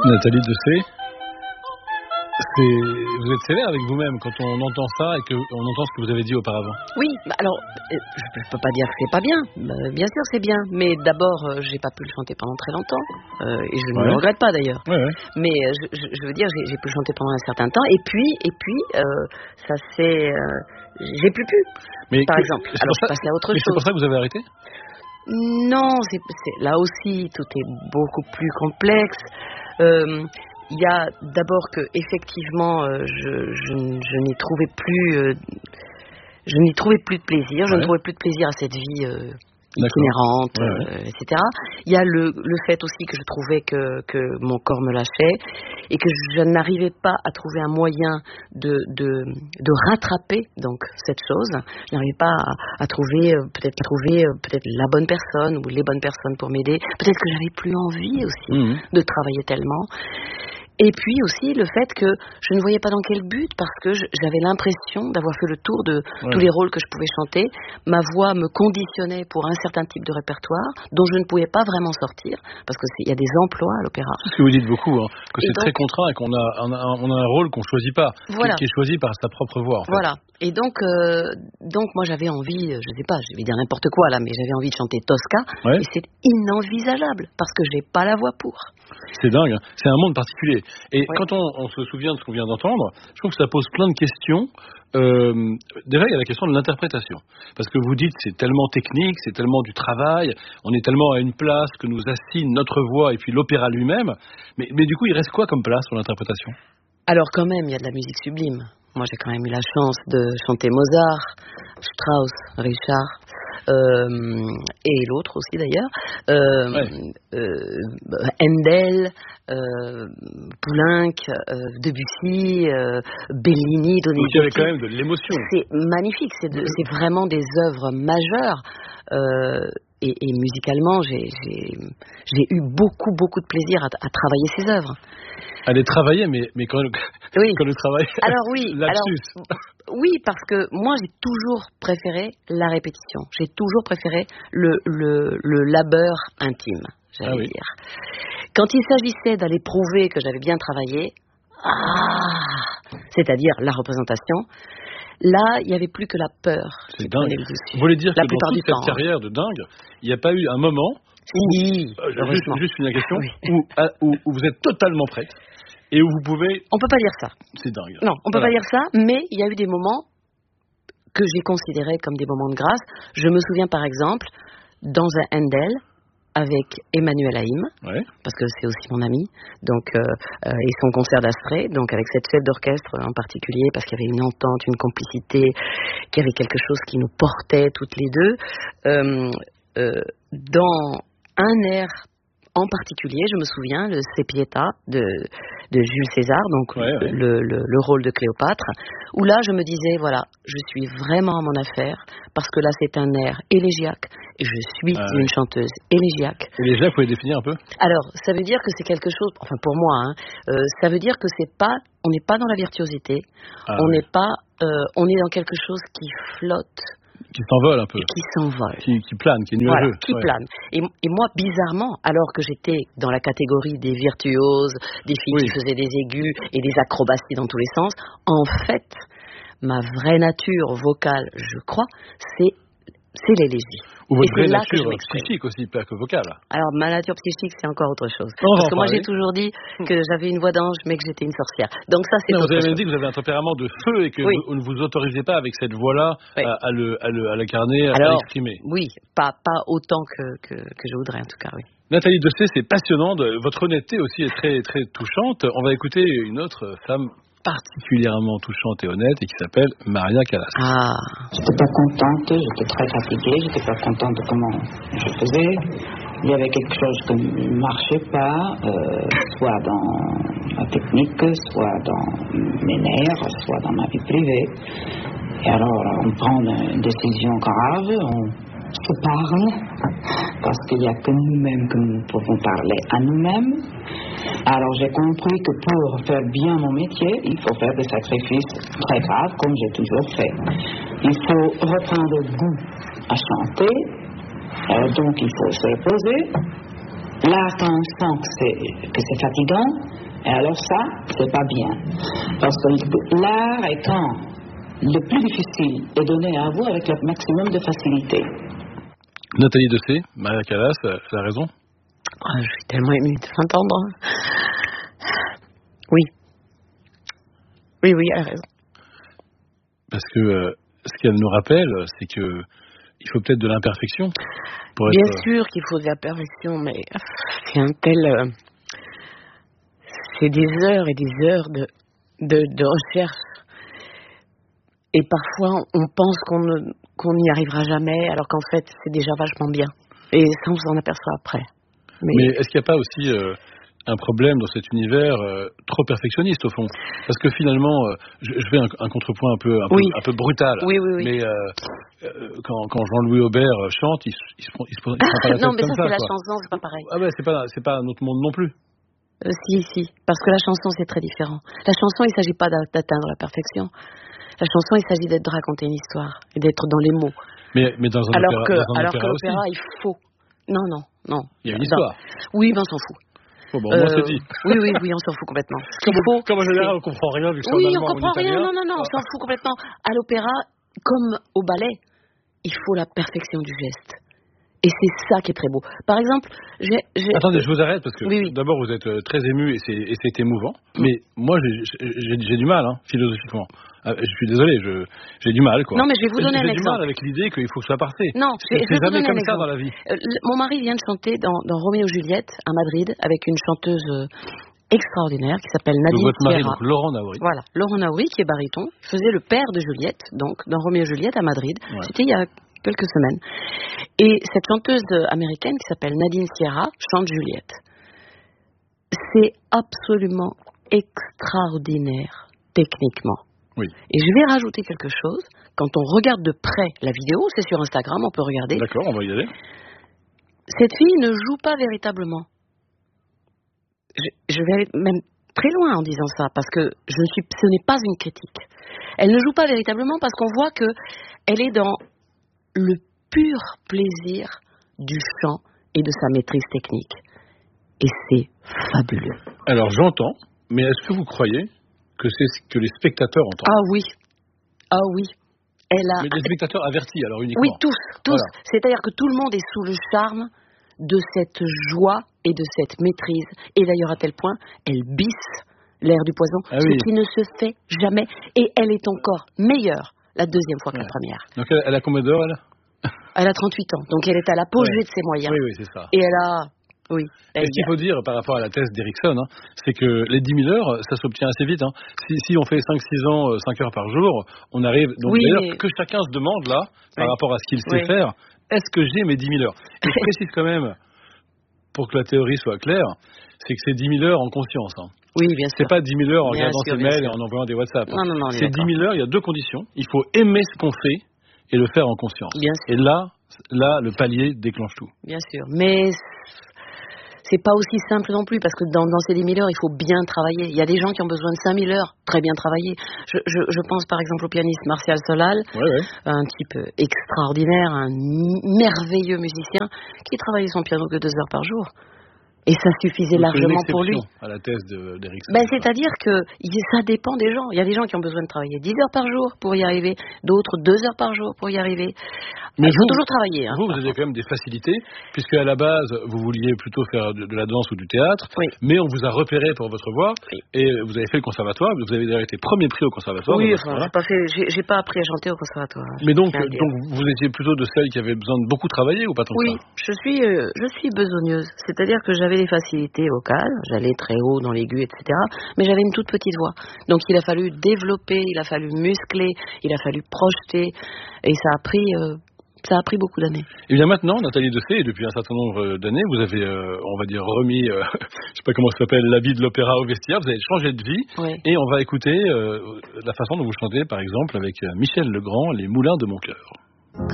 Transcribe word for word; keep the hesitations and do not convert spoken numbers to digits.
Nathalie Dessay, c'est... vous êtes sévère avec vous-même quand on entend ça et qu'on entend ce que vous avez dit auparavant. Oui, bah alors, euh, je ne peux pas dire que c'est pas bien. Euh, bien sûr, c'est bien. Mais d'abord, euh, j'ai pas pu le chanter pendant très longtemps. Euh, et je ne ouais. le regrette pas d'ailleurs. Ouais, ouais. Mais euh, je, je, je veux dire, j'ai, j'ai pu le chanter pendant un certain temps. Et puis, et puis euh, ça c'est... Euh, j'ai plus pu, mais par que, exemple. Alors, je passe à autre mais chose. C'est pour ça que vous avez arrêté ? Non, c'est, c'est, là aussi, tout est beaucoup plus complexe. Euh, Il y a d'abord que effectivement, euh, je, je, je n'y trouvais plus, euh, je n'y trouvais plus de plaisir. Je ouais. ne trouvais plus de plaisir à cette vie euh, itinérante, ouais, ouais. Euh, et cetera. Il y a le, le fait aussi que je trouvais que, que mon corps me lâchait et que je n'arrivais pas à trouver un moyen de, de, de rattraper donc cette chose. Je n'arrivais pas à, à trouver euh, peut-être à trouver euh, peut-être la bonne personne ou les bonnes personnes pour m'aider. Peut-être que j'avais plus envie aussi mmh. de travailler tellement. Et puis aussi le fait que je ne voyais pas dans quel but, parce que je, j'avais l'impression d'avoir fait le tour de ouais. tous les rôles que je pouvais chanter. Ma voix me conditionnait pour un certain type de répertoire dont je ne pouvais pas vraiment sortir, parce qu'il y a des emplois à l'opéra. C'est ce que vous dites beaucoup, hein, que et c'est donc, très contraint et qu'on a, on a, on a un rôle qu'on ne choisit pas, voilà. qui, qui est choisi par sa propre voix. En fait. Voilà. Et donc, euh, donc moi j'avais envie, je ne sais pas, je vais dire n'importe quoi là, mais j'avais envie de chanter Tosca, ouais. et c'est inenvisageable, parce que je n'ai pas la voix pour. C'est dingue, hein. C'est un monde particulier. Et ouais. quand on, on se souvient de ce qu'on vient d'entendre, je trouve que ça pose plein de questions. Euh, déjà, il y a la question de l'interprétation. Parce que vous dites, c'est tellement technique, c'est tellement du travail, on est tellement à une place que nous assigne notre voix et puis l'opéra lui-même. Mais, mais du coup, il reste quoi comme place pour l'interprétation ? Alors quand même, il y a de la musique sublime. Moi, j'ai quand même eu la chance de chanter Mozart, Strauss, Richard, euh, et l'autre aussi d'ailleurs, euh, ouais. euh, Handel, euh, Poulenc, euh, Debussy, euh, Bellini, Donizetti. Donc il y avait quand même de l'émotion. C'est magnifique, c'est, de, c'est vraiment des œuvres majeures. Euh, et, et musicalement, j'ai, j'ai, j'ai eu beaucoup, beaucoup de plaisir à, à travailler ces œuvres. À les travailler, mais, mais quand, le, oui. quand le travail... Alors oui, lapsus. Alors, oui, parce que moi, j'ai toujours préféré la répétition. J'ai toujours préféré le, le, le labeur intime, j'allais ah oui. dire. Quand il s'agissait d'aller prouver que j'avais bien travaillé, ah, c'est-à-dire la représentation, là, il n'y avait plus que la peur. C'est dingue. Vous voulez dire la que dans toute cette temps, carrière de dingue, il n'y a pas eu un moment... Oui, euh, juste, juste une question, oui. où, où, où vous êtes totalement prête et où vous pouvez... On ne peut pas dire ça. C'est dingue. Non, on ne voilà. peut pas dire ça, mais il y a eu des moments que j'ai considérés comme des moments de grâce. Je me souviens par exemple, dans un Handel, avec Emmanuel Haïm, ouais. parce que c'est aussi mon ami, donc, euh, euh, et son concert d'Astrée, donc avec cette chef d'orchestre en particulier, parce qu'il y avait une entente, une complicité, qu'il y avait quelque chose qui nous portait toutes les deux. Euh, euh, dans un air en particulier, je me souviens, le C'est Pietà de, de Jules César, donc ouais, ouais. Le, le, le rôle de Cléopâtre, où là je me disais, voilà, je suis vraiment à mon affaire, parce que là c'est un air élégiaque, et je suis ah, une oui. chanteuse élégiaque. Élégiaque, vous pouvez définir un peu ? Alors, ça veut dire que c'est quelque chose, enfin pour moi, hein, euh, ça veut dire que c'est pas, on n'est pas dans la virtuosité, ah, on n'est oui. pas, euh, on est dans quelque chose qui flotte. Qui s'envole un peu. Et qui s'envole. Qui, qui plane, qui est nuageux. Voilà, qui ouais. plane. Et, et moi, bizarrement, alors que j'étais dans la catégorie des virtuoses, des filles oui. qui faisaient des aigus et des acrobaties dans tous les sens, en fait, ma vraie nature vocale, je crois, c'est, c'est l'élégie. Ou votre vraie nature psychique aussi, pas que vocale. Alors, ma nature psychique, c'est encore autre chose. On Parce que moi, j'ai toujours dit que j'avais une voix d'ange, mais que j'étais une sorcière. Donc ça, c'est non, autre vous avez chose. dit que vous avez un tempérament de feu et que oui. vous ne vous autorisez pas, avec cette voix-là, oui. à, à, le, à, le, à l'incarner, à Alors, l'exprimer. Oui, pas, pas autant que, que, que je voudrais, en tout cas, oui. Nathalie Dessay, c'est passionnant. Votre honnêteté aussi est très, très touchante. On va écouter une autre femme particulièrement touchante et honnête et qui s'appelle Maria Callas. Ah. J'étais pas contente, j'étais très fatiguée, j'étais pas contente de comment je faisais. Il y avait quelque chose qui ne marchait pas, euh, soit dans la technique, soit dans mes nerfs, soit dans ma vie privée. Et alors, on prend une décision grave, on se parle, parce qu'il n'y a que nous-mêmes que nous pouvons parler à nous-mêmes. Alors j'ai compris que pour faire bien mon métier, il faut faire des sacrifices très graves, comme j'ai toujours fait. Il faut reprendre goût à chanter, euh, donc il faut se reposer, là, quand on sent que c'est, que c'est fatigant, et alors ça, c'est pas bien. Parce que l'art est quand le plus difficile est donné à vous avec le maximum de facilité. Nathalie Dessay, Maria Callas, elle a raison. Oh, je suis tellement émue de l'entendre. Oui. Oui, oui, elle a raison. Parce que euh, ce qu'elle nous rappelle, c'est que il faut peut-être de l'imperfection. Pour Bien être... sûr qu'il faut de la perfection, mais c'est un tel... Euh, c'est des heures et des heures de, de, de recherche. Et parfois, on pense qu'on ne, qu'on n'y arrivera jamais, alors qu'en fait, c'est déjà vachement bien. Et ça, on s'en aperçoit après. Mais, mais est-ce qu'il n'y a pas aussi euh, un problème dans cet univers euh, trop perfectionniste, au fond? Parce que finalement, euh, je, je fais un, un contrepoint un peu, un, oui. peu, un peu brutal. Oui, oui, oui. Mais euh, euh, quand, quand Jean-Louis Aubert chante, il, il, se, il, se, il se prend pas la tête non, mais comme ça, ça, c'est quoi. la chanson, c'est pas pareil. Ah ouais, c'est pas, c'est pas un autre monde non plus. Euh, si, si. Parce que la chanson, c'est très différent. La chanson, il ne s'agit pas d'atteindre la perfection. La chanson, il s'agit d'être de raconter une histoire et d'être dans les mots. Mais, mais dans un alors opéra, que, dans un alors opéra que l'opéra, aussi. il faut. Non, non, non. Il y a une histoire. Dans... Oui, mais on s'en fout. Bon, bon, moi, euh, c'est dit. Oui, oui, oui, on s'en fout complètement. Comme, faut, comme en général, c'est... on comprend rien vu que c'est oui, en allemand on comprend ou en italien. rien. Non, non, non, on s'en fout complètement. À l'opéra, comme au ballet, il faut la perfection du geste. Et c'est ça qui est très beau. Par exemple, j'ai... j'ai... Attendez, je vous arrête parce que oui, oui. d'abord vous êtes très ému et c'est, et c'est émouvant. Mm. Mais moi, j'ai, j'ai, j'ai du mal, hein, philosophiquement. Euh, je suis désolé, je, j'ai du mal, quoi. Non, mais je vais vous donner j'ai, un j'ai exemple. J'ai du mal avec l'idée qu'il faut que ce soit parfait. Non, je, c'est, je vais c'est vous jamais donner comme un ça exemple. dans la vie. Euh, mon mari vient de chanter dans, dans Roméo et Juliette à Madrid avec une chanteuse euh, extraordinaire qui s'appelle Nadine donc votre mari, Sierra. donc Laurent Naouri. Voilà, Laurent Naouri qui est baryton, faisait le père de Juliette, donc dans Roméo et Juliette à Madrid. Ouais. C'était il y a quelques semaines. Et cette chanteuse américaine qui s'appelle Nadine Sierra chante Juliette. C'est absolument extraordinaire techniquement. Oui. Et je vais rajouter quelque chose. Quand on regarde de près la vidéo, c'est sur Instagram, on peut regarder. D'accord, on va y aller. Cette fille ne joue pas véritablement. Je, je vais aller même très loin en disant ça, parce que je ne suis, ce n'est pas une critique. Elle ne joue pas véritablement parce qu'on voit que elle est dans le pur plaisir du chant et de sa maîtrise technique. Et c'est fabuleux. Alors j'entends, mais est-ce que vous croyez que c'est ce que les spectateurs entendent? Ah oui, ah oui. Elle a... Mais des spectateurs avertis, alors uniquement. Oui, tous, tous. Voilà. C'est-à-dire que tout le monde est sous le charme de cette joie et de cette maîtrise. Et d'ailleurs, à tel point, elle bisse l'air du poison, ah, ce oui. qui ne se fait jamais. Et elle est encore meilleure la deuxième fois que ouais. la première. Donc elle, elle a combien d'heures, elle Elle a trente-huit ans, donc elle est à l'apogée ouais. de ses moyens. Oui, oui, c'est ça. Et elle a... Oui. Et ce qu'il faut dire par rapport à la thèse d'Erickson, hein, c'est que les dix mille heures, ça s'obtient assez vite. Hein. Si, si on fait cinq six ans, cinq heures par jour, on arrive... Donc oui, d'ailleurs, mais... que chacun se demande, là, par oui. rapport à ce qu'il sait oui. faire, est-ce que j'ai mes dix mille heures? Et je précise quand même, pour que la théorie soit claire, c'est que c'est dix mille heures en conscience. Hein. Oui, bien sûr. C'est pas dix mille heures en bien regardant sûr, ses mails sûr. et en envoyant des WhatsApp. Non, non, non, c'est dix mille heures, il y a deux conditions. Il faut aimer ce qu'on fait et le faire en conscience. Bien sûr. Et là, là, le palier déclenche tout. Bien sûr. Mais... c'est pas aussi simple non plus, parce que dans, dans ces dix mille heures, il faut bien travailler. Il y a des gens qui ont besoin de cinq mille heures, très bien travaillées. Je, je, je pense par exemple au pianiste Martial Solal, ouais, ouais. un type extraordinaire, un merveilleux musicien, qui travaillait son piano que deux heures par jour. Et ça suffisait donc largement pour lui. À la thèse de, d'Erickson. Ben, c'est-à-dire que ça dépend des gens. Il y a des gens qui ont besoin de travailler dix heures par jour pour y arriver, d'autres deux heures par jour pour y arriver. Mais il faut vous, toujours travailler. Hein, vous, vous avez quand même des facilités, puisque à la base, vous vouliez plutôt faire de, de la danse ou du théâtre, oui. mais on vous a repéré pour votre voix, oui. et vous avez fait le conservatoire, vous avez d'ailleurs été premier prix au conservatoire. Oui, enfin, j'ai pas fait, j'ai, j'ai pas appris à chanter au conservatoire. Mais donc, donc, vous étiez plutôt de celles qui avaient besoin de beaucoup travailler ou pas tant oui, que ça? Oui, je suis, euh, je suis besogneuse, c'est-à-dire que j'avais des facilités vocales, j'allais très haut dans l'aigu, et cetera, mais j'avais une toute petite voix. Donc il a fallu développer, il a fallu muscler, il a fallu projeter, et ça a pris... Euh, Ça a pris beaucoup d'années. Et bien maintenant, Nathalie Dessay, et depuis un certain nombre d'années, vous avez, euh, on va dire, remis, euh, je sais pas comment ça s'appelle, la vie de l'opéra au vestiaire, vous avez changé de vie, oui. et on va écouter euh, la façon dont vous chantez, par exemple, avec Michel Legrand, Les Moulins de mon cœur.